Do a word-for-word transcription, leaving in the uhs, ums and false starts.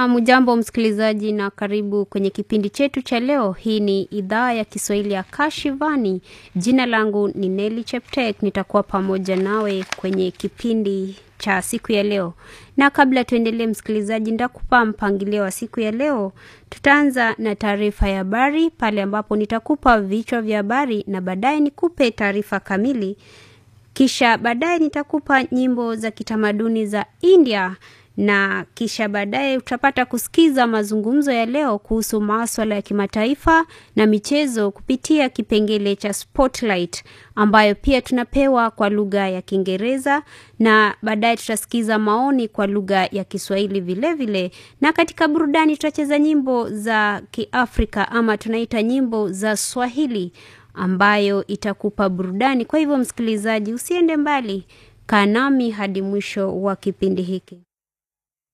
Hamujambo msikilizaji na karibu kwenye kipindi chetu cha leo. Hii ni idhaa ya Kiswahili ya Kashivani. Jina langu ni Nelly Cheptek. Nitakuwa pamoja nawe kwenye kipindi cha siku ya leo. Na kabla tuendelee msikilizaji, nitakupa mpangilio wa siku ya leo. Tutaanza na taarifa ya habari pale ambapo nitakupa vichwa vya habari na baadaye nikupe taarifa kamili. Kisha baadaye nitakupa nyimbo za kitamaduni za India. Na kisha baadaye utapata kusikiza mazungumzo ya leo kuhusu masuala ya kimataifa na michezo kupitia kipengele cha Spotlight ambayo pia tunapewa kwa lugha ya Kiingereza, na baadaye tutasikiza maoni kwa lugha ya Kiswahili vile vile. Na katika burudani tutacheza nyimbo za Kiafrika ama tunaita nyimbo za Swahili ambayo itakupa burudani. Kwa hivyo msikilizaji, usiende mbali, kaa nami hadi mwisho wa kipindi hiki.